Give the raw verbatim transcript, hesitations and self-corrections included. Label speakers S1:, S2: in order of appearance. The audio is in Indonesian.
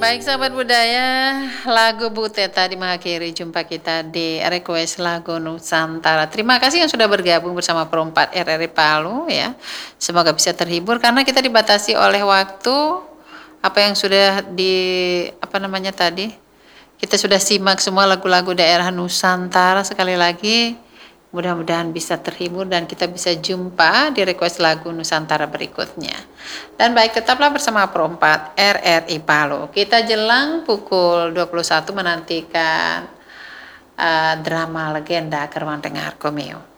S1: Baik sahabat budaya, lagu Butet tadi mengakhiri jumpa kita di request lagu Nusantara. Terima kasih yang sudah bergabung bersama Perempat R R I Palu ya. Semoga bisa terhibur karena kita dibatasi oleh waktu. Apa yang sudah di apa namanya tadi? Kita sudah simak semua lagu-lagu daerah Nusantara. Sekali lagi mudah-mudahan bisa terhibur dan kita bisa jumpa di request lagu Nusantara berikutnya. Dan baik, tetaplah bersama Perempat R R I Palu. Kita jelang pukul dua puluh satu menantikan uh, drama legenda Kerwang Dengar Komeo.